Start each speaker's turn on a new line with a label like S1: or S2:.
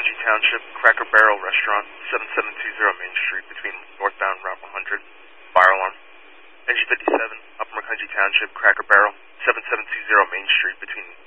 S1: Macungie Township, Cracker Barrel Restaurant, 7720 Main Street between northbound Route 100. Fire alarm. NG57, Upper Macungie Township, Cracker Barrel, 7720 Main Street between